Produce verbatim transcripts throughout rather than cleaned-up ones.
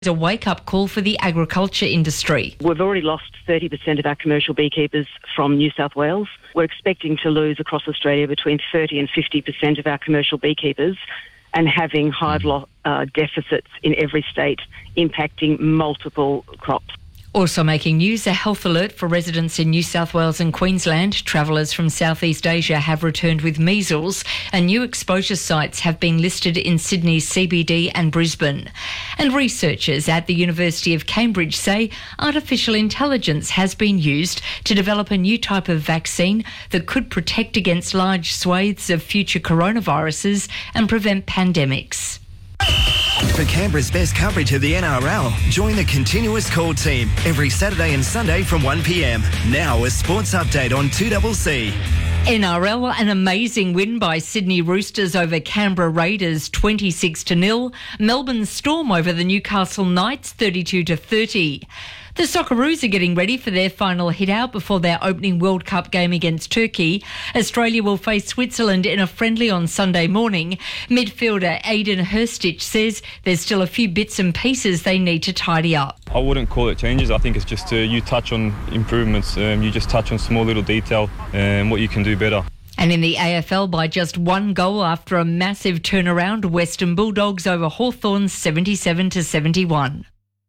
A wake-up call for the agriculture industry. We've already lost thirty percent of our commercial beekeepers from New South Wales. We're expecting to lose across Australia between thirty and fifty percent of our commercial beekeepers, and having hive lo- uh, deficits in every state impacting multiple crops. Also making news, a health alert for residents in New South Wales and Queensland. Travellers from Southeast Asia have returned with measles, and new exposure sites have been listed in Sydney's C B D and Brisbane. And researchers at the University of Cambridge say artificial intelligence has been used to develop a new type of vaccine that could protect against large swathes of future coronaviruses and prevent pandemics. For Canberra's best coverage of the N R L, join the Continuous Call team every Saturday and Sunday from one p m. Now a sports update on two C C. N R L, an amazing win by Sydney Roosters over Canberra Raiders twenty-six to nil. Melbourne Storm over the Newcastle Knights thirty-two to thirty. The Socceroos are getting ready for their final hit-out before their opening World Cup game against Turkey. Australia will face Switzerland in a friendly on Sunday morning. Midfielder Aiden Hurstich says there's still a few bits and pieces they need to tidy up. I wouldn't call it changes. I think it's just uh, you touch on improvements. Um, you just touch on small little detail and what you can do better. And in the A F L, by just one goal after a massive turnaround, Western Bulldogs over Hawthorn seventy-seven to seventy-one.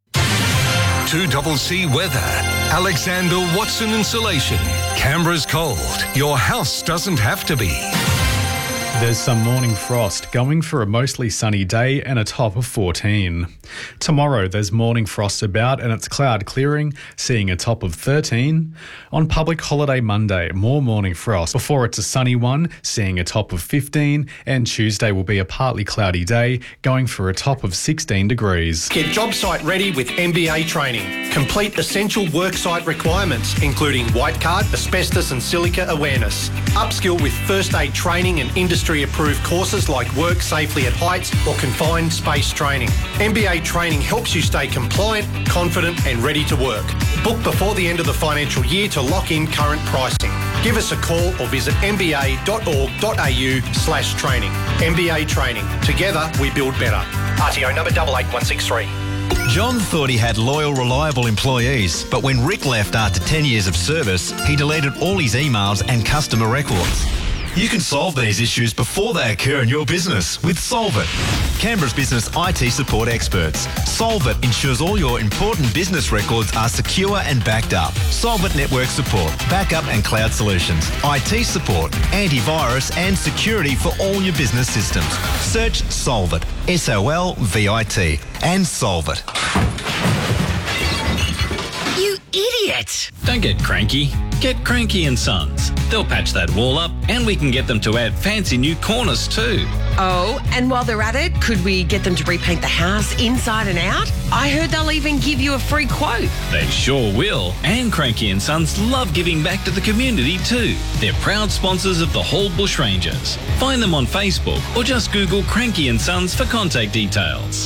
two C C weather. Alexander Watson Insulation. Canberra's cold. Your house doesn't have to be. There's some morning frost, going for a mostly sunny day and a top of fourteen. Tomorrow there's morning frost about and it's cloud clearing, seeing a top of thirteen. On public holiday Monday, more morning frost before it's a sunny one, seeing a top of fifteen. And Tuesday will be a partly cloudy day, going for a top of sixteen degrees. Get job site ready with M B A training. Complete essential worksite requirements, including white card, asbestos and silica awareness. Upskill with first aid training and industry approved courses like work safely at heights or confined space training. M B A training helps you stay compliant, confident and ready to work. Book before the end of the financial year to lock in current pricing. Give us a call or visit m b a dot org dot a u slash training. M B A training. Together we build better. R T O number eight eight one six three. John thought he had loyal, reliable employees, but when Rick left after ten years of service, he deleted all his emails and customer records. You can solve these issues before they occur in your business with Solvit, Canberra's business I T support experts. Solvit ensures all your important business records are secure and backed up. Solvit network support, backup and cloud solutions, I T support, antivirus and security for all your business systems. Search Solvit, S O L V I T, and Solvit. You idiot! Don't get cranky. Get Cranky and Sons. They'll patch that wall up and we can get them to add fancy new corners too. Oh, and while they're at it, could we get them to repaint the house inside and out? I heard they'll even give you a free quote. They sure will. And Cranky and Sons love giving back to the community too. They're proud sponsors of the Hall Bushrangers. Find them on Facebook or just Google Cranky and Sons for contact details.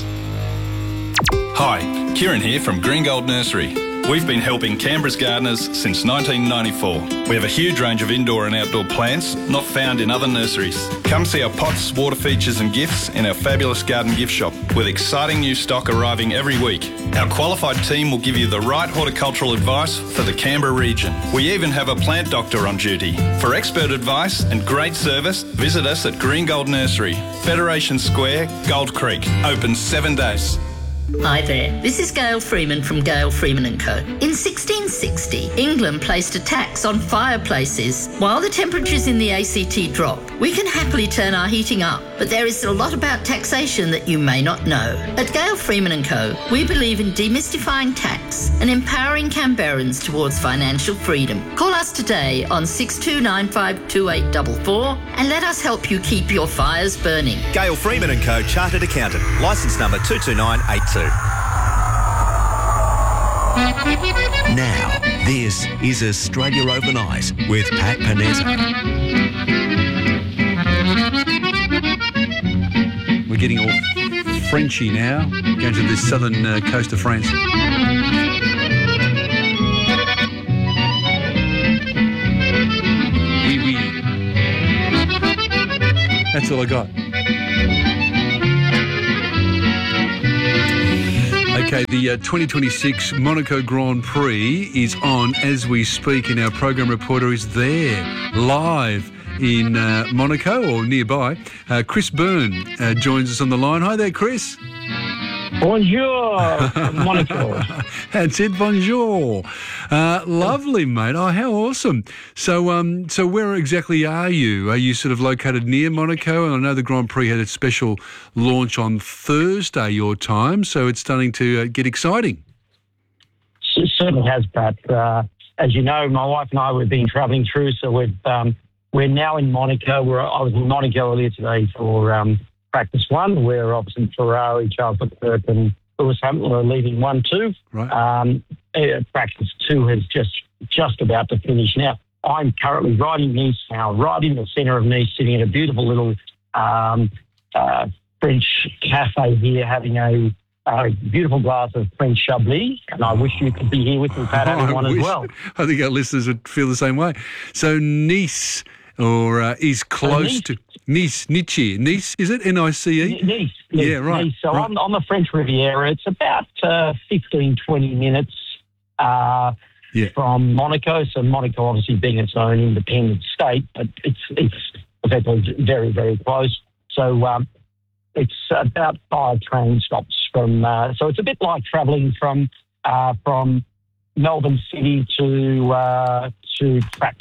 Hi, Kieran here from Green Gold Nursery. We've been helping Canberra's gardeners since nineteen ninety-four. We have a huge range of indoor and outdoor plants not found in other nurseries. Come see our pots, water features and gifts in our fabulous garden gift shop with exciting new stock arriving every week. Our qualified team will give you the right horticultural advice for the Canberra region. We even have a plant doctor on duty. For expert advice and great service, visit us at Green Gold Nursery, Federation Square, Gold Creek. Open seven days. Hi there, this is Gail Freeman from Gail Freeman and Co. In sixteen sixty, England placed a tax on fireplaces. While the temperatures in the A C T drop, we can happily turn our heating up, but there is a lot about taxation that you may not know. At Gail Freeman and Co, we believe in demystifying tax and empowering Canberrans towards financial freedom. Call us today on six two nine five two eight four four and let us help you keep your fires burning. Gail Freeman and Co, Chartered Accountant, licence number two two nine eight two. Now, this is Australia Overnight with Pat Panetta. We're getting all Frenchy now, going to the southern uh, coast of France. Oui, oui. That's all I got. Okay, the uh, twenty twenty-six Monaco Grand Prix is on as we speak, and our program reporter is there live in uh, Monaco or nearby. Uh, Chris Byrne uh, joins us on the line. Hi there, Chris. Bonjour, Monaco. That's it, bonjour. Uh, lovely, mate. Oh, how awesome. So, um, so where exactly are you? Are you sort of located near Monaco? And I know the Grand Prix had a special launch on Thursday, your time, so it's starting to uh, get exciting. It certainly has, Pat. Uh, as you know, my wife and I, we've been travelling through, so we've, um, we're now in Monaco. We're, I was in Monaco earlier today for... Um, Practice one, where obviously Ferrari, Charles Leclerc and Lewis Hamilton are leading one two. Right. Um, uh, practice two is just just about to finish now. I'm currently right in Nice now, right in the centre of Nice, sitting in a beautiful little um, uh, French cafe here, having a, a beautiful glass of French Chablis. And I wish you could be here with me, Pat, having I one as wish. well. I think our listeners would feel the same way. So Nice, or uh, is close Nice. to... Nice, Nice, Nice, is it? N I C E? Nice. Nice Yeah, right. Nice. So right. on, on the French Riviera, it's about uh, fifteen, twenty minutes uh, yeah. from Monaco. So Monaco obviously being its own independent state, but it's it's effectively very, very close. So um, it's about five train stops from, uh, so it's a bit like travelling from uh, from Melbourne City to, uh, to perhaps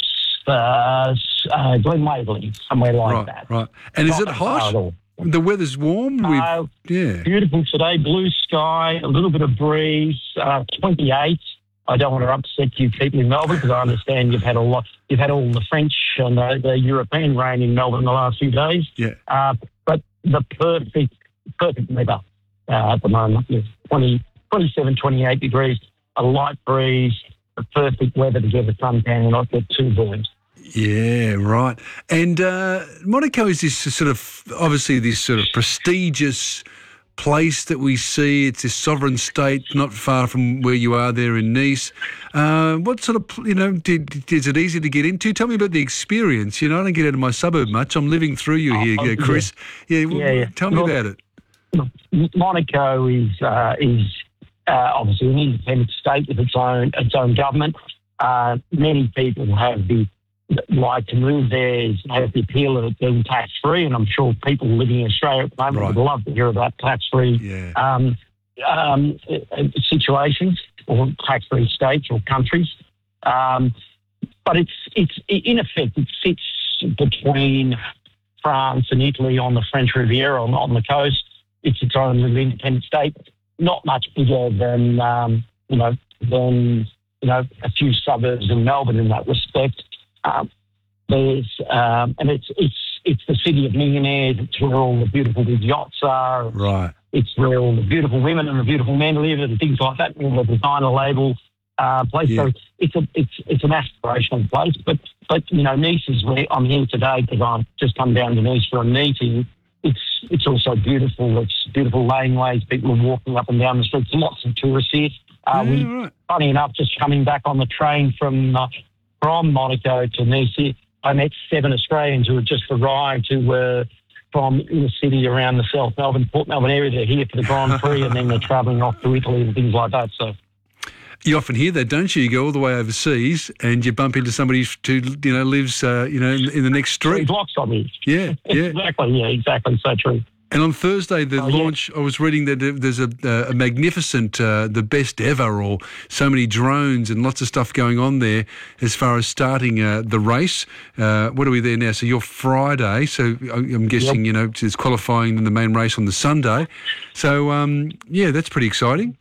Uh, uh, Glen Waverley, somewhere like right, that. Right, And Not is it that far hot? at all. The weather's warm? We've, Uh, yeah. Beautiful today, blue sky, a little bit of breeze, uh, twenty-eight. I don't want to upset you people in Melbourne because I understand you've had a lot, you've had all the French and the, the European rain in Melbourne the last few days. Yeah. Uh, but the perfect, perfect weather uh, at the moment. Yes, twenty, twenty-seven, twenty-eight degrees, a light breeze, the perfect weather to get a suntan and not get too burnt. Yeah, right. And uh, Monaco is this sort of, obviously this sort of prestigious place that we see. It's this sovereign state not far from where you are there in Nice. Uh, what sort of, you know, did, is it easy to get into? Tell me about the experience. You know, I don't get out of my suburb much. I'm living through you here, Oh, Chris. Yeah, yeah, yeah, yeah. Tell me Look, about it. Look, Monaco is uh, is uh, obviously an independent state with its own its own government. Uh, many people have the like to move there, have the appeal of it being tax free, and I'm sure people living in Australia at the moment Right. would love to hear about tax free Yeah. um, um, situations or tax free states or countries. Um, but it's it's in effect it sits between France and Italy on the French Riviera on, on the coast. It's its own little independent state, not much bigger than um, you know than you know a few suburbs in Melbourne in that respect. Um, there's um, and it's it's it's the city of millionaires. It's where all the beautiful big yachts are. Right. It's where all the beautiful women and the beautiful men live and things like that. All the designer label uh, place. Yeah. So it's a it's it's an aspirational place. But but you know Nice is where I'm here today because I've just come down to Nice for a meeting. It's it's also beautiful. It's beautiful laneways. People are walking up and down the streets. Lots of tourists here. Uh, Yeah, we, right. funny enough, just coming back on the train from uh, from Monaco to Nice, I met seven Australians who had just arrived who were from in the city around the South Melbourne, Port Melbourne area. They're here for the Grand Prix and then they're travelling off to Italy and things like that. So You often hear that, don't you? You go all the way overseas and you bump into somebody who, you know, lives, uh, you know, in, in the next three street. blocks from me. Yeah, yeah. Exactly, yeah, exactly. So true. And on Thursday, the Oh, yeah. launch, I was reading that there's a, a magnificent, uh, the best ever, or so many drones and lots of stuff going on there as far as starting uh, the race. Uh, what are we there now? So you're Friday, so I'm guessing, Yep. you know, it's qualifying in the main race on the Sunday. So, um, yeah, that's pretty exciting.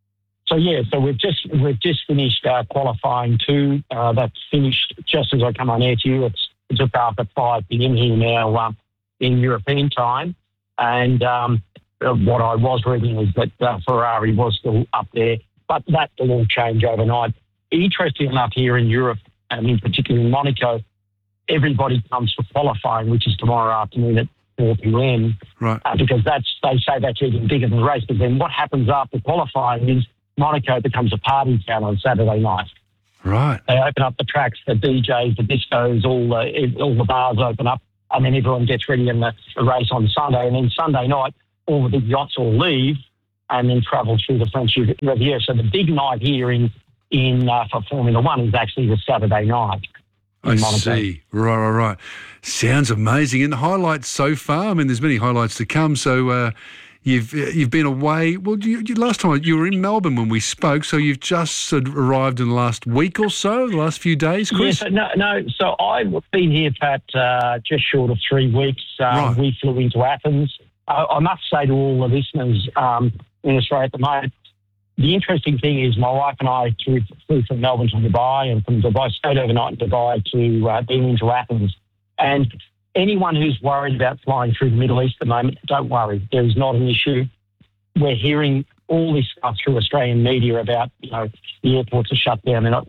So yeah, so we've just we've just finished uh, qualifying two. Uh, that's finished just as I come on air to you. It's it's just after five p.m. here now um, in European time. And um, what I was reading is that uh, Ferrari was still up there, but that will all change overnight. Interesting enough, here in Europe, and in particular in Monaco, everybody comes for qualifying, which is tomorrow afternoon at four p.m. Right. Uh, because that's they say that's even bigger than the race. But then what happens after qualifying is Monaco becomes a party town on Saturday night. Right. They open up the tracks, the D Js, the discos, all the all the bars open up, and then everyone gets ready in the, the race on Sunday. And then Sunday night, all the big yachts all leave, and then travel through the French Riviera. So the big night here in in uh, for Formula One is actually the Saturday night. I see. Right, right, right. Sounds amazing. And the highlights so far, I mean, there's many highlights to come. So uh, you've you've been away. Well, you, you, last time you were in Melbourne when we spoke, so you've just arrived in the last week or so, the last few days, Chris? Yeah, so no, no. So I've been here, Pat, uh, just short of three weeks. Uh, Right. We flew into Athens. I, I must say to all the listeners um, in Australia at the moment, the interesting thing is my wife and I flew, flew from Melbourne to Dubai, and from Dubai, stayed overnight in Dubai to uh, being into Athens. And anyone who's worried about flying through the Middle East at the moment, don't worry. There is not an issue. We're hearing all this stuff through Australian media about, you know, the airports are shut down. They're not.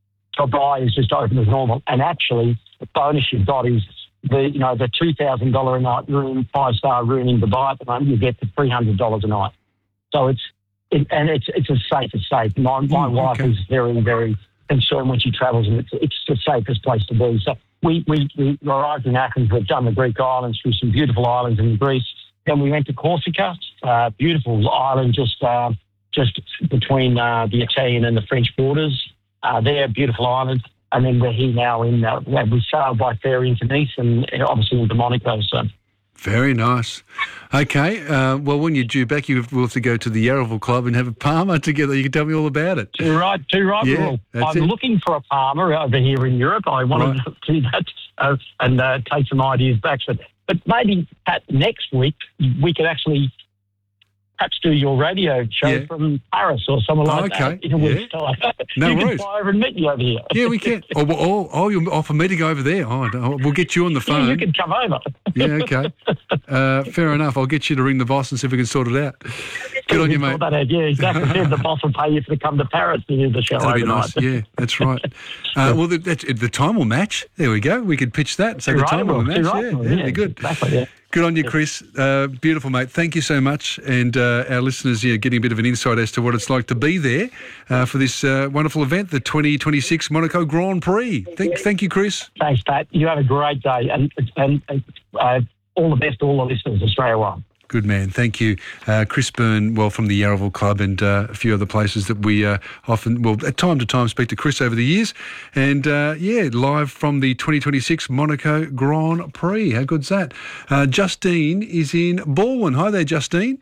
Dubai is just open as normal. And actually, the bonus you've got is the, you know, the two thousand dollars a night room, five-star room in Dubai at the moment, you get for three hundred dollars a night. So it's, It, and it's it's as safe as safe. My, my Mm, wife okay. is very, very concerned when she travels, and it's it's the safest place to be. So we, we, we arrived in Athens. We've done the Greek islands, through some beautiful islands in Greece. Then we went to Corsica, uh, beautiful island just uh, just between uh, the Italian and the French borders. Uh, there, beautiful island. And then we're here now in, uh, we sailed by ferry into Nice and uh, obviously into Monaco. So. Very nice. Okay, uh, well, when you're due back, you will have to go to the Yarraville Club and have a Palmer together. You can tell me all about it. Too right, too right. Yeah, Will. that's I'm it. looking for a Palmer over here in Europe. I wanted Right. to do that uh, and uh, take some ideas back. But, but maybe, Pat, next week we could actually perhaps do your radio show Yeah. from Paris or somewhere like Okay, that in a week's yeah. time. No you worries. can fly over and meet me over here. Yeah, we can. Oh, well, oh, oh, you'll offer me to go over there. Oh, no, we'll get you on the Yeah, phone. you can come over. Yeah, okay. Uh, fair enough. I'll get you to ring the boss and see if we can sort it out. Good on you, mate. Sort that out. Yeah, exactly. Then the boss will pay you to come to Paris to do the show That'd be overnight. nice. Yeah, that's right. Uh, well, the, that's, the time will match. There we go. We could pitch that. So Too the right, time will Will. match. Too Yeah, right, Will. yeah, Yeah, they're good. exactly, yeah. Good on you, Chris. Uh, beautiful, mate. Thank you so much. And uh, our listeners, yeah, getting a bit of an insight as to what it's like to be there uh, for this uh, wonderful event, the twenty twenty-six Monaco Grand Prix. Thank, thank you, Chris. Thanks, Pat. You have a great day, and and, and uh, all the best to all the listeners, Australia-wide. Good man. Thank you. Uh, Chris Byrne, well, from the Yarraville Club and uh, a few other places that we uh, often, well, at time to time speak to Chris over the years. And, uh, yeah, live from the twenty twenty-six Monaco Grand Prix. How good's that? Uh, Justine is in Baldwin. Hi there, Justine.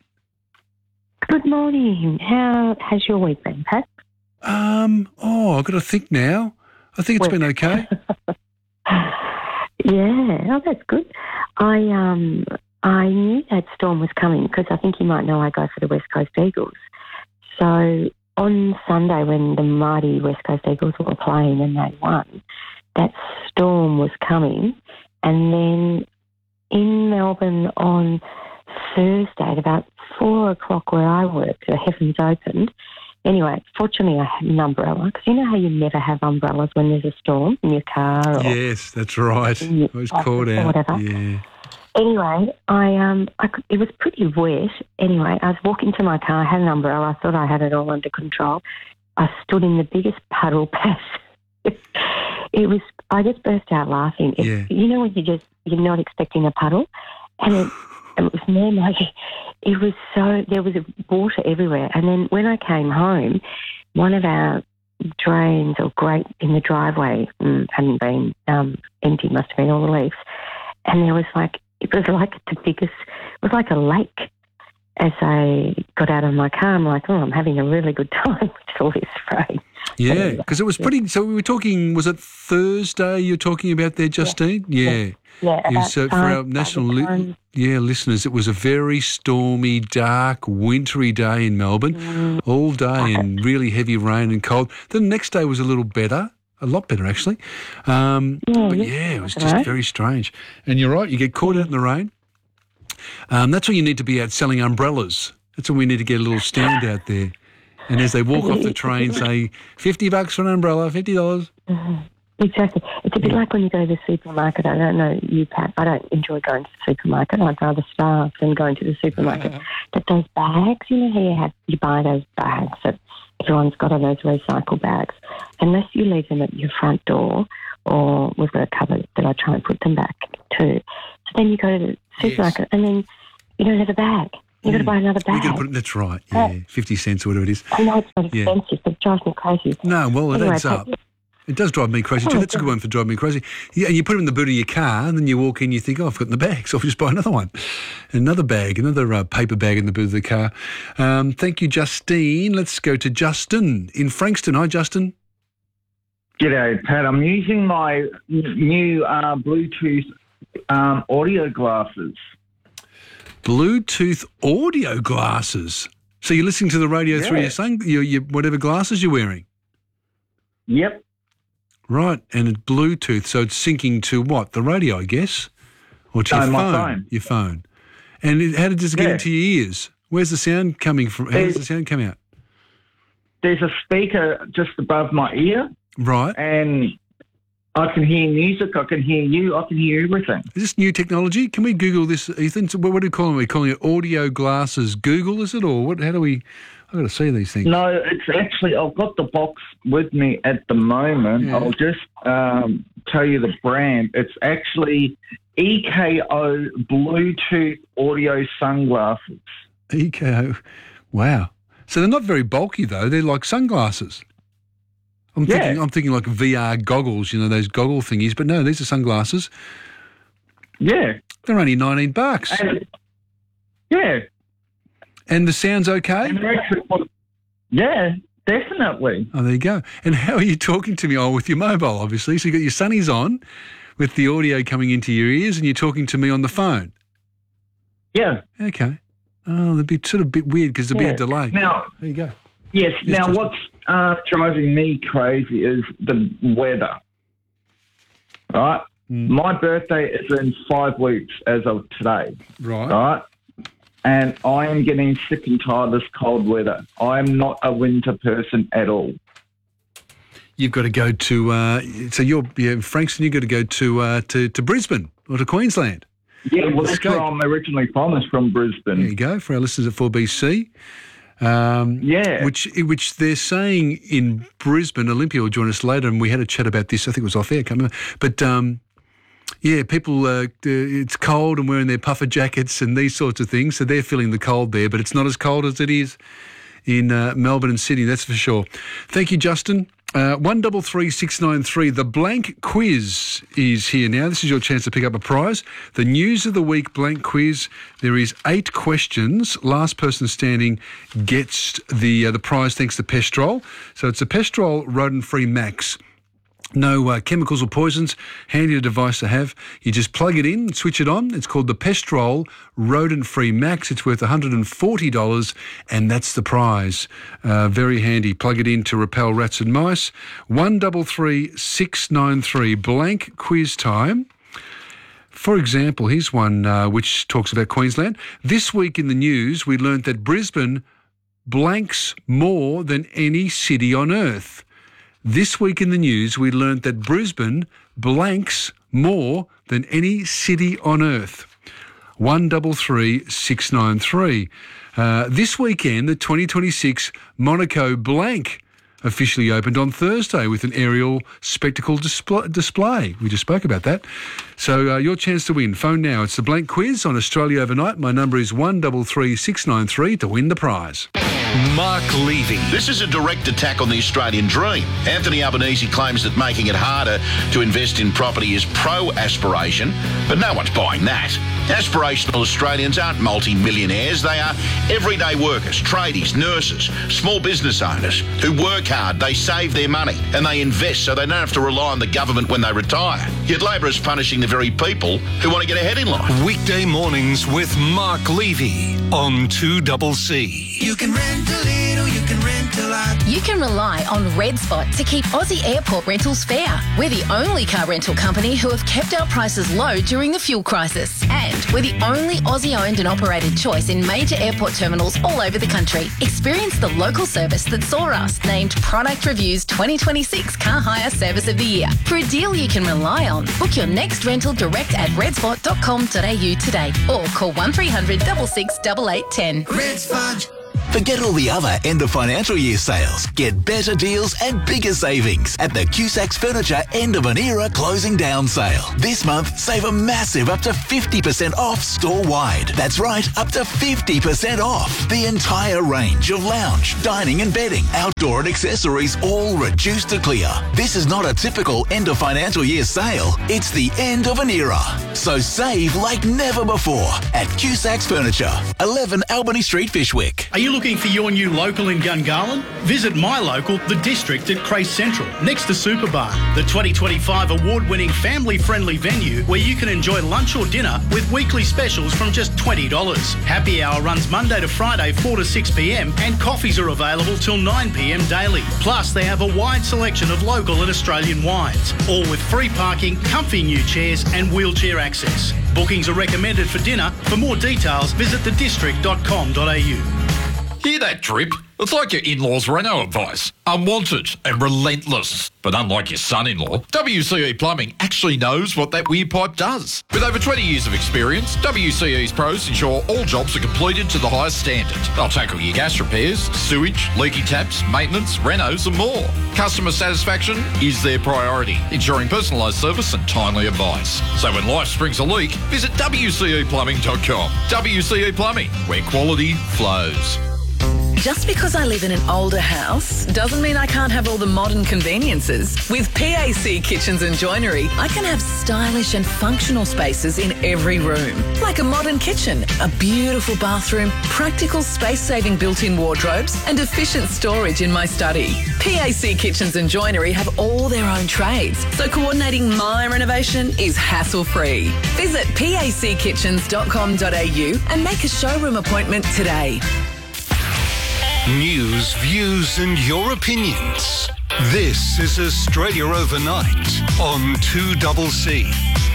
Good morning. How has your week been, Pat? Um, oh, I've got to think now. I think it's been okay. Yeah, oh, that's good. I um I knew that storm was coming because I think you might know I go for the West Coast Eagles. So on Sunday when the mighty West Coast Eagles were playing and they won, that storm was coming. And then in Melbourne on Thursday at about four o'clock where I work, the heavens opened. Anyway, fortunately I had an umbrella because you know how you never have umbrellas when there's a storm in your car? Or Yes, that's right. in your I was office called or out. whatever. Yeah. Anyway, I um, I could, it was pretty wet. Anyway, I was walking to my car. I had an umbrella. I thought I had it all under control. I stood in the biggest puddle pass. It was. I just burst out laughing. It, Yeah. You know when you just you're not expecting a puddle, and it, it was more like it was so. There was water everywhere. And then when I came home, one of our drains or grate in the driveway mm, hadn't been um, empty. Must have been all the leaves, and there was like. It was like the biggest, it was like a lake. As I got out of my car, I'm like, oh, I'm having a really good time with all this rain. Yeah, because it was pretty, so we were talking, was it Thursday you're talking about there, Justine? Yeah. Yeah, Yeah, about so for five our by national the li- time- yeah listeners, it was a very stormy, dark, wintry day in Melbourne, Mm. all day and really heavy rain and cold. Then the next day was a little better, a lot better actually. Um, Yeah, but yeah, yeah, it was that's just right. very strange. And you're right, you get caught out in the rain. Um, that's when you need to be out selling umbrellas. That's when we need to get a little stand out there. And as they walk off the train, say, fifty bucks for an umbrella, fifty dollars. Mhm. Exactly. It's a bit like when you go to the supermarket. I don't know you, Pat. I don't enjoy going to the supermarket. I'd rather starve than going to the supermarket. But those bags, you know how you have you buy those bags that everyone's got on those recycle bags. Unless you leave them at your front door, or we've got a cupboard that I try and put them back to. So then you go to the supermarket and then you don't have a bag. You've got to buy another You bag. got to put it, that's right, yeah, Oh. fifty cents or whatever it is. I know it's not Yeah. expensive, but it drives me crazy. No, well, it Anyway, adds up. but- It does drive me crazy too. Oh, That's a good one for driving me crazy. Yeah, and you put them in the boot of your car, and then you walk in, you think, oh, I've got it in the bag, so I'll just buy another one. Another bag, another uh, paper bag in the boot of the car. Um, thank you, Justine. Let's go to Justin in Frankston. Hi, Justin. G'day, Pat. I'm using my n- new uh, Bluetooth um, audio glasses. Bluetooth audio glasses. So you're listening to the radio through Yeah. your, sun, your, your whatever glasses you're wearing? Yep. Right, and it's Bluetooth, so it's syncing to what? The radio, I guess? Or to No, your my phone? phone. Your phone. And it, how does it get Yeah. into your ears? Where's the sound coming from? How does It- the sound come out? There's a speaker just above my ear, Right. and I can hear music, I can hear you, I can hear everything. Is this new technology? Can we Google this, Ethan? So what, what do we call them? Are we calling it audio glasses Google, is it? Or what? How do we... I've got to see these things. No, it's actually, I've got the box with me at the moment. Yeah. I'll just um, tell you the brand. It's actually E K O Bluetooth audio sunglasses. E K O. Wow. So they're not very bulky, though. They're like sunglasses. I'm Yeah. thinking I'm thinking like V R goggles, you know, those goggle thingies. But no, these are sunglasses. Yeah. They're only nineteen bucks. And, yeah. And the sound's okay? And they're actually, yeah, definitely. Oh, there you go. And how are you talking to me? Oh, with your mobile, obviously. So you've got your sunnies on with the audio coming into your ears and you're talking to me on the phone. Yeah. Okay. Oh, that'd be sort of a bit weird because there'd be Yeah. a delay. Now, there you go. Yes. Yes, now, Justin. what's uh, driving me crazy is the weather. Right. Mm. My birthday is in five weeks as of today. Right. Right. And I am getting sick and tired of this cold weather. I am not a winter person at all. You've got to go to, uh, so you're yeah, in Frankston, you've got to go to, uh, to, to Brisbane or to Queensland. Yeah, well, that's Escape. where I'm originally from, is from Brisbane. There you go, for our listeners at four B C. Um, Yeah. Which which they're saying in Brisbane, Olympia will join us later, and we had a chat about this. I think it was off air, I can't remember. But um, yeah, people, uh, uh, it's cold and wearing their puffer jackets and these sorts of things, so they're feeling the cold there, but it's not as cold as it is in uh, Melbourne and Sydney, that's for sure. Thank you, Justin. Uh, one double three six nine three. The blank quiz is here now. This is your chance to pick up a prize. The News of the Week blank quiz. There is eight questions. Last person standing gets the uh, the prize thanks to Pestrol. So it's a Pestrol rodent-free Max. No uh, chemicals or poisons. Handy device to have. You just plug it in, switch it on. It's called the Pestrol Rodent-Free Max. It's worth one hundred forty dollars, and that's the prize. Uh, very handy. Plug it in to repel rats and mice. One double three six nine three. Blank quiz time. For example, here's one uh, which talks about Queensland. This week in the news, we learnt that Brisbane blanks more than any city on earth. This week in the news, we learnt that Brisbane blanks more than any city on earth. One double three six nine three. Uh, this weekend, the twenty twenty-six Monaco Blank officially opened on Thursday with an aerial spectacle displ- display. We just spoke about that. So uh, your chance to win. Phone now. It's the Blank Quiz on Australia Overnight. My number is one double three six nine three to win the prize. Mark Levy. This is a direct attack on the Australian dream. Anthony Albanese claims that making it harder to invest in property is pro-aspiration, but no one's buying that. Aspirational Australians aren't multi-millionaires. They are everyday workers, tradies, nurses, small business owners who work hard, they save their money and they invest so they don't have to rely on the government when they retire. Yet Labor is punishing the very people who want to get ahead in life. Weekday mornings with Mark Levy on two C C. You can rent a little, you can rent a lot. You can rely on Red Spot to keep Aussie airport rentals fair. We're the only car rental company who have kept our prices low during the fuel crisis. And we're the only Aussie-owned and operated choice in major airport terminals all over the country. Experience the local service that saw us named Product Review's twenty twenty-six Car Hire Service of the Year. For a deal you can rely on, book your next rental direct at redspot dot com dot a u today or call one three hundred six six eight eight one zero. Red Spot. Forget all the other end of financial year sales. Get better deals and bigger savings at the Cusacks Furniture End of an Era Closing Down Sale. This month, save a massive up to fifty percent off store-wide. That's right, up to fifty percent off. The entire range of lounge, dining and bedding, outdoor and accessories all reduced to clear. This is not a typical end of financial year sale. It's the end of an era. So save like never before at Cusacks Furniture, eleven Albany Street, Fishwick. Are you looking for your new local in Gungahlin? Visit my local, The District at Crace Central, next to Superbar, the twenty twenty-five award-winning family-friendly venue where you can enjoy lunch or dinner with weekly specials from just twenty dollars. Happy hour runs Monday to Friday, four to six p m, and coffees are available till nine p m daily. Plus, they have a wide selection of local and Australian wines, all with free parking, comfy new chairs and wheelchair access. Bookings are recommended for dinner. For more details, visit the district dot com dot a u. Hear that drip? It's like your in-laws' reno advice. Unwanted and relentless. But unlike your son-in-law, W C E Plumbing actually knows what that weird pipe does. With over twenty years of experience, W C E's pros ensure all jobs are completed to the highest standard. They'll tackle your gas repairs, sewage, leaky taps, maintenance, renos and more. Customer satisfaction is their priority, ensuring personalised service and timely advice. So when life springs a leak, visit w c e plumbing dot com. W C E Plumbing, where quality flows. Just because I live in an older house doesn't mean I can't have all the modern conveniences. With P A C Kitchens and Joinery, I can have stylish and functional spaces in every room. Like a modern kitchen, a beautiful bathroom, practical space-saving built-in wardrobes and efficient storage in my study. P A C Kitchens and Joinery have all their own trades, so coordinating my renovation is hassle-free. Visit p a c kitchens dot com dot a u and make a showroom appointment today. News, views and your opinions. This is Australia Overnight on two C C.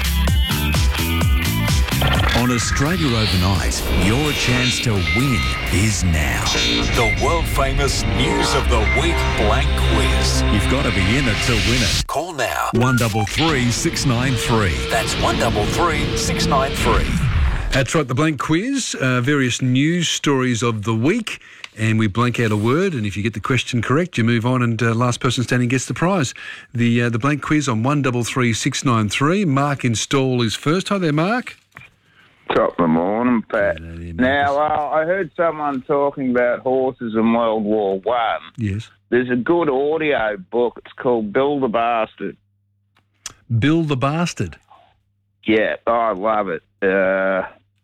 On Australia Overnight, your chance to win is now. The world-famous News of the Week blank quiz. You've got to be in it to win it. Call now. one three three, six nine three. That's one three three, six nine three. That's right, the blank quiz, uh, various news stories of the week, and we blank out a word, and if you get the question correct, you move on, and uh, last person standing gets the prize. The uh, the blank quiz on one three three, six nine three. Mark in Stawell is first. Hi there, Mark. Top of the morning, Pat. Now, uh, I heard someone talking about horses in World War One. Yes. There's a good audio book. It's called Bill the Bastard. Bill the Bastard? Yeah, I love it. Uh,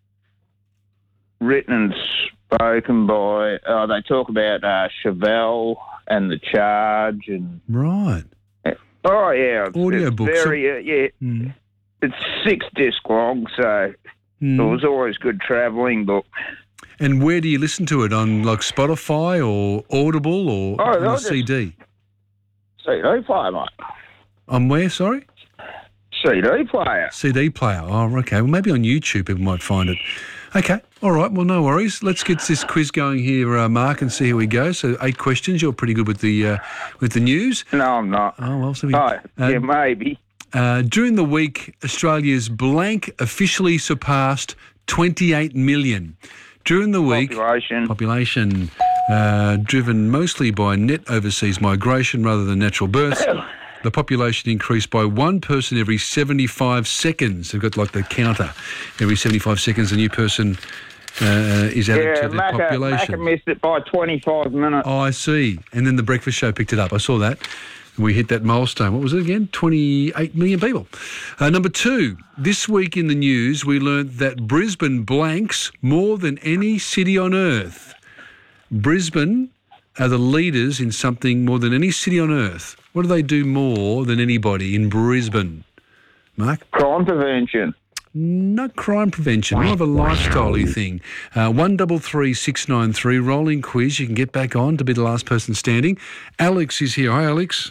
written and spoken by, uh, they talk about uh, Chevelle and the Charge. and Right. Oh, yeah. It's, audio it's book. Very, uh, yeah. Mm. It's six disc long, so Mm. it was always good travelling book. And where do you listen to it? On like Spotify or Audible or Oh, on a they'll just- C D? C D player, mate. On where, sorry? C D player. C D player. Oh, okay. Well, maybe on YouTube people might find it. Okay. All right. Well, no worries. Let's get this quiz going here, uh, Mark, and see how we go. So eight questions. You're pretty good with the uh, with the news. No, I'm not. Oh, well, so we... Oh, yeah, maybe. Uh, during the week, Australia's blank officially surpassed twenty-eight million. During the week... Population. Population, uh, driven mostly by net overseas migration rather than natural births. The population increased by one person every seventy-five seconds. They've got like the counter. Every seventy-five seconds, a new person uh, is added Yeah, to the Macca, population. Macca missed it by twenty-five minutes. Oh, I see. And then the breakfast show picked it up. I saw that. We hit that milestone. What was it again? twenty-eight million people. Uh, number two, this week in the news, we learnt that Brisbane blanks more than any city on earth. Brisbane are the leaders in something more than any city on earth. What do they do more than anybody in Brisbane? Mark? Crime prevention. Not crime prevention, more of a lifestyle-y thing. Uh, one three three, six nine three, rolling quiz. You can get back on to be the last person standing. Alex is here. Hi, Alex.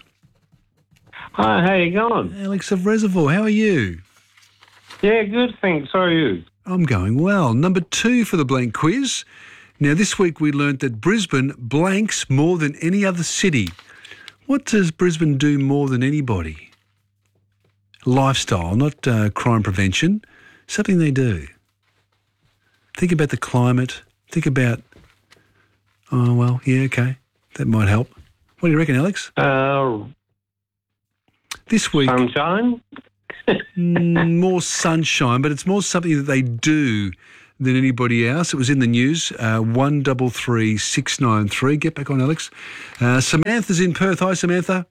Hi, how you going? Alex of Reservoir, how are you? Yeah, good, thanks. How are you? I'm going well. Number two for the blank quiz. Now, this week we learnt that Brisbane blanks more than any other city. What does Brisbane do more than anybody? Lifestyle, not uh, crime prevention. Something they do. Think about the climate. Think about, Oh, well, yeah, okay. That might help. What do you reckon, Alex? Uh, this week... Sunshine? mm, more sunshine, but it's more something that they do than anybody else. It was in the news. Uh, one double three six nine three. Get back on, Alex. Uh, Samantha's in Perth. Hi, Samantha.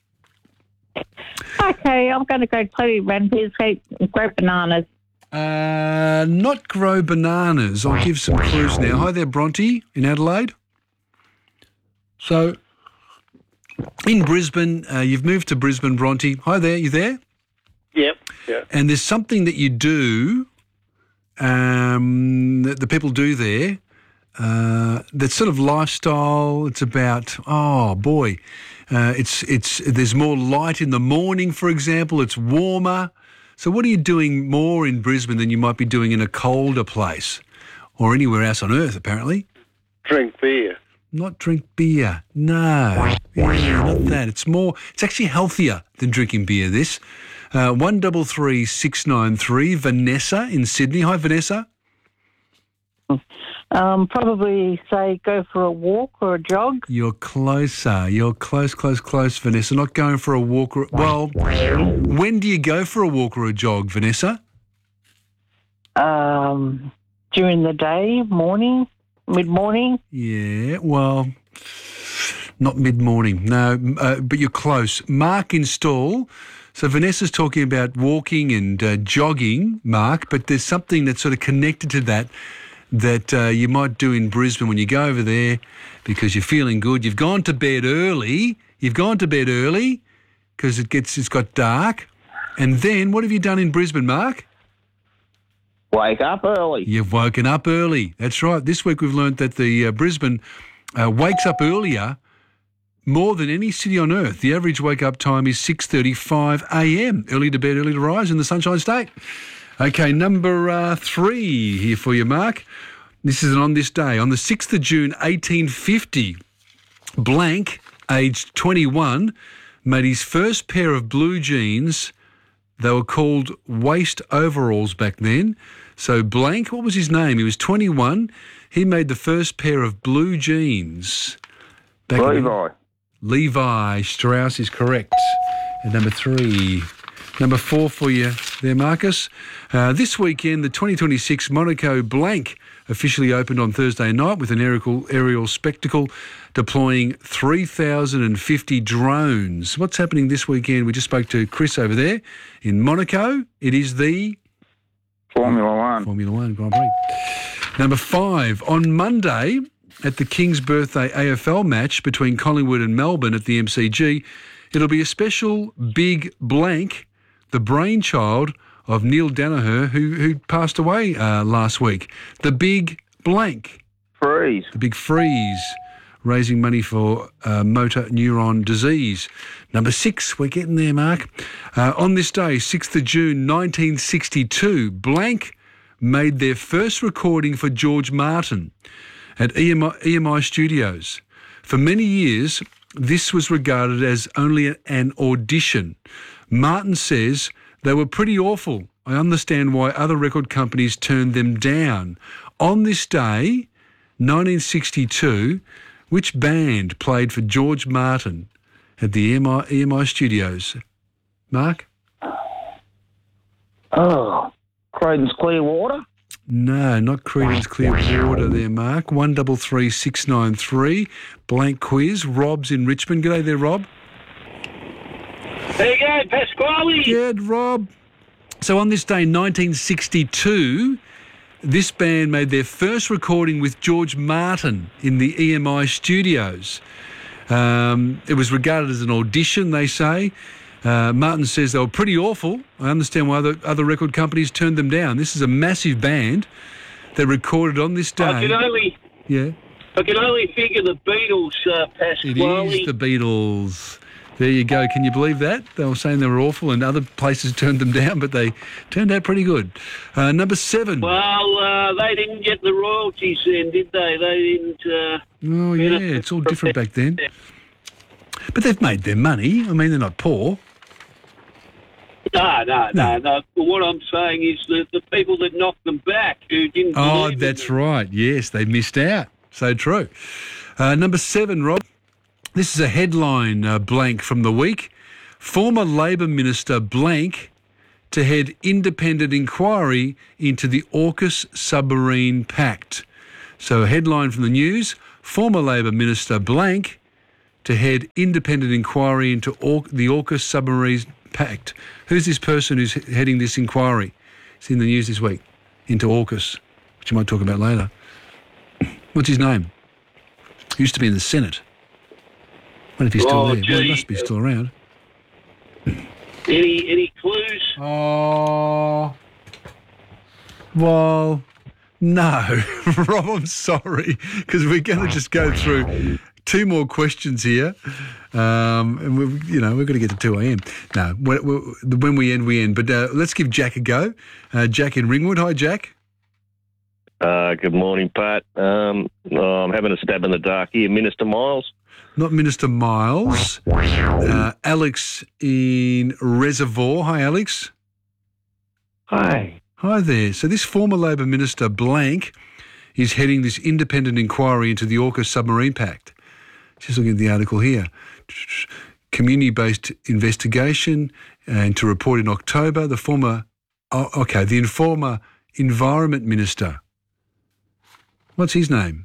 Okay, I'm going to go to Ramsey's, grow bananas. Uh, not grow bananas. I'll give some clues now. Hi there, Bronte in Adelaide. So, in Brisbane, uh, you've moved to Brisbane, Bronte. Hi there, you there? Yep. Yeah. And there's something that you do, um, that the people do there, uh, that's sort of lifestyle. It's about, oh boy, uh, it's it's there's more light in the morning, for example. It's warmer. So what are you doing more in Brisbane than you might be doing in a colder place or anywhere else on earth, apparently? Drink beer. Not drink beer. No. Yeah, not that. It's more, it's actually healthier than drinking beer, this. Uh, one double three six nine three. Vanessa in Sydney. Hi, Vanessa. Um, probably say go for a walk or a jog. You're closer. You're close, close, close, Vanessa. Not going for a walk. Or, well, when do you go for a walk or a jog, Vanessa? Um, during the day, morning, mid-morning. Yeah, well, not mid-morning. No, uh, but you're close. Mark in Stall. So Vanessa's talking about walking and uh, jogging, Mark, but there's something that's sort of connected to that that uh, you might do in Brisbane when you go over there because you're feeling good. You've gone to bed early. You've gone to bed early because it gets it's got dark. And then what have you done in Brisbane, Mark? Wake up early. You've woken up early. That's right. This week we've learnt that the uh, Brisbane uh, wakes up earlier more than any city on earth. The average wake-up time is six thirty-five a m. Early to bed, early to rise in the Sunshine State. Okay, number uh, three here for you, Mark. This is an on this day. On the sixth of June, eighteen fifty, Blank, aged twenty-one, made his first pair of blue jeans. They were called waist overalls back then. So Blank, what was his name? He was twenty-one. He made the first pair of blue jeans. Back Levi. In, Levi Strauss is correct. And number three. Number four for you there, Marcus. Uh, this weekend, the twenty twenty-six Monaco Blank officially opened on Thursday night with an aerial, aerial spectacle deploying three thousand fifty drones. What's happening this weekend? We just spoke to Chris over there in Monaco. It is the... Formula One. Formula One Grand Prix. Number five, on Monday at the King's Birthday A F L match between Collingwood and Melbourne at the M C G, it'll be a special big blank, the brainchild of Neil Danaher, who who passed away uh, last week. The big blank. Freeze. The big freeze, raising money for uh, motor neuron disease. Number six, we're getting there, Mark. Uh, on this day, sixth of June, nineteen sixty-two, Blank made their first recording for George Martin at E M I, E M I Studios. For many years, this was regarded as only an audition. Martin says they were pretty awful. I understand why other record companies turned them down. On this day, nineteen sixty-two, which band played for George Martin at the E M I, E M I Studios? Mark? Oh, Creedence Clearwater? No, not Creedence Clearwater there, Mark. One double three six nine three. Blank quiz. Rob's in Richmond. G'day there, Rob. There you go, Pasquale. Good, Rob. So on this day, nineteen sixty-two, this band made their first recording with George Martin in the E M I Studios. Um, it was regarded as an audition, they say. Uh, Martin says they were pretty awful. I understand why other, other record companies turned them down. This is a massive band that recorded on this day. I can only, yeah. I can only figure the Beatles, uh, Pasquale. It is the Beatles. There you go. Can you believe that? They were saying they were awful and other places turned them down, but they turned out pretty good. Uh, number seven. Well, uh, they didn't get the royalties then, did they? They didn't... Uh, oh, yeah, it's all different back then. But they've made their money. I mean, they're not poor. No, no, no, no. But what I'm saying is that the people that knocked them back who didn't... Oh, that's right. Yes, they missed out. So true. Uh, number seven, Rob. This is a headline uh, blank from the week. Former Labor Minister blank to head independent inquiry into the AUKUS submarine pact. So a headline from the news, former Labor Minister blank to head independent inquiry into Au- the AUKUS submarine pact. Who's this person who's he- heading this inquiry? It's in the news this week, into AUKUS, which you might talk about later. What's his name? Used to be in the Senate. I wonder if he's still Oh, there. Well, he gee. must be still around. Any any clues? Oh, well, no. Rob, I'm sorry, because we're going to just go through two more questions here. Um, and, we've, you know, we've got to get to two a.m. No, when, when we end, we end. But uh, let's give Jack a go. Uh, Jack in Ringwood. Hi, Jack. Uh, good morning, Pat. Um, oh, I'm having a stab in the dark here. Minister Miles. Not Minister Miles. Uh, Alex in Reservoir. Hi, Alex. Hi. Hi there. So this former Labor Minister blank is heading this independent inquiry into the AUKUS submarine pact. Just looking at the article here. Community-based investigation and to report in October. The former, oh, okay, the former Environment Minister. What's his name?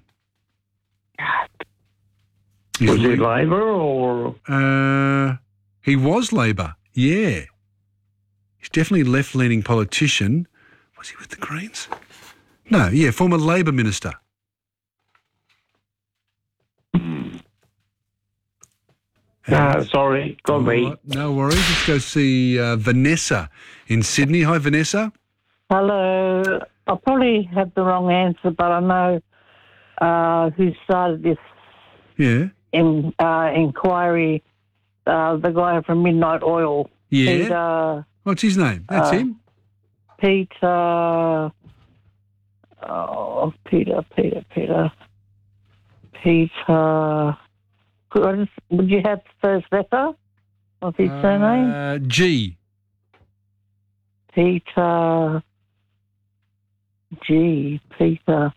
He's Was he Le- Labor or? Uh, he was Labor, yeah. He's definitely a left-leaning politician. Was he with the Greens? No, yeah, former Labor Minister. No, sorry, got me. Right, no worries. Let's go see uh, Vanessa in Sydney. Hi, Vanessa. Hello. I probably have the wrong answer, but I know uh, who started this Yeah. in, uh, inquiry. Uh, the guy from Midnight Oil. Yeah. Peter, What's his name? That's uh, him. Peter. Oh, Peter, Peter, Peter. Peter. Could I just, would you have the first letter of his surname? Uh, G. Peter. G. Peter.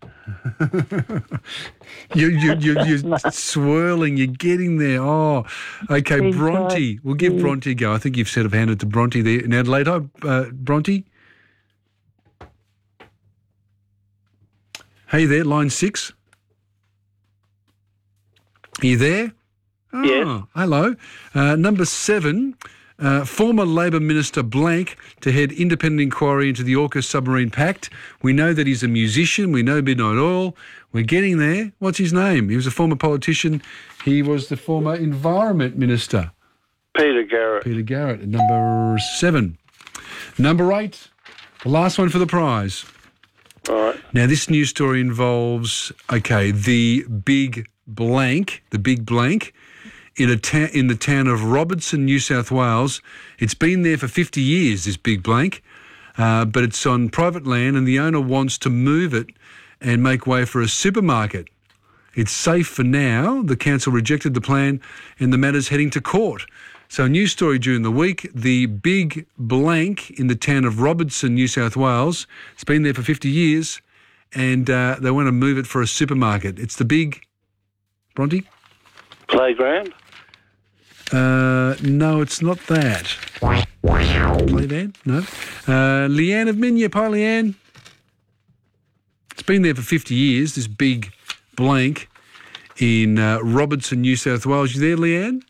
you, you, you, you're swirling. You're getting there. Oh, okay. Peter Bronte. We'll give G. Bronte a go. I think you've sort of handed to Bronte there. Now, later, uh, Bronte. Hey there, line six. Are you there? Oh, Yes. Hello. Uh, number seven, uh, former Labor Minister blank to head independent inquiry into the AUKUS submarine pact. We know that he's a musician. We know Midnight Oil. We're getting there. What's his name? He was a former politician. He was the former Environment Minister. Peter Garrett. Peter Garrett at number seven. Number eight, the last one for the prize. All right. Now, this news story involves, okay, the big blank, the big blank, in a ta- in the town of Robertson, New South Wales. It's been there for fifty years, this big blank, uh, but it's on private land and the owner wants to move it and make way for a supermarket. It's safe for now. The council rejected the plan and the matter's heading to court. So a news story during the week, the big blank in the town of Robertson, New South Wales. It's been there for fifty years and uh, they want to move it for a supermarket. It's the big... Bronte? Playground? Uh, no, it's not that. Playground? No. Uh, Leanne of Minyip. Hi, Leanne. It's been there for fifty years, this big blank in uh, Robertson, New South Wales. You there, Leanne?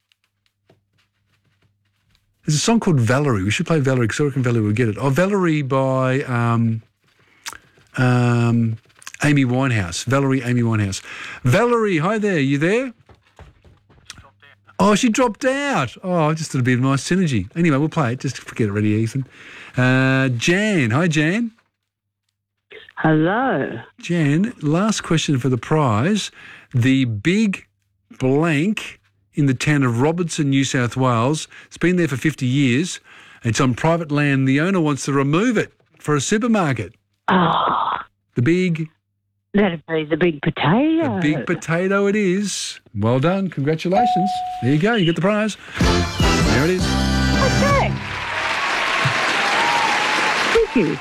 There's a song called Valerie. We should play Valerie because I reckon Valerie will get it. Oh, Valerie by um, um, Amy Winehouse. Valerie, Amy Winehouse. Valerie, hi there. You there? Oh, she dropped out. Oh, I just thought it'd be a nice synergy. Anyway, we'll play it. Just forget it, ready, Ethan. Uh, Jan. Hi, Jan. Hello. Jan, last question for the prize. The big blank in the town of Robertson, New South Wales. It's been there for fifty years. It's on private land. The owner wants to remove it for a supermarket. Oh, The big, that'd be the big potato. the big potato it is. Well done. Congratulations. There you go. You get the prize. There it is. Okay. Thank you.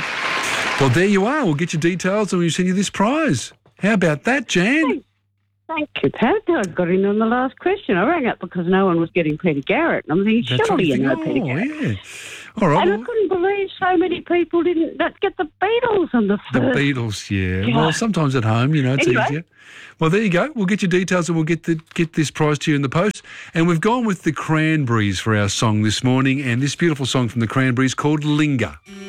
Well, there you are. We'll get your details and we'll send you this prize. How about that, Jan? Thank you, Pat. I got in on the last question. I rang up because no one was getting Peter Garrett. And I'm thinking, That's surely right. you know Oh, Peter Garrett. yeah. All right. And I well, couldn't believe so many people didn't not get the Beatles on the the first. Beatles, yeah. Yeah. Well, sometimes at home, you know, it's Anyway. easier. Well, there you go. We'll get your details and we'll get the get this prize to you in the post. And we've gone with the Cranberries for our song this morning, and this beautiful song from the Cranberries called Linger.